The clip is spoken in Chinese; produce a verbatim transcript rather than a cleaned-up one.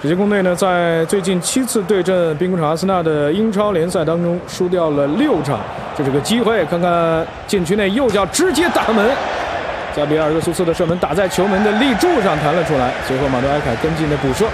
这支攻队呢，在最近七次对阵兵工厂阿森纳的英超联赛当中输掉了六场。这是个机会，看看禁区内右脚直接打门，加比尔·热苏斯的射门打在球门的立柱上弹了出来，随后马多埃凯跟进的补射。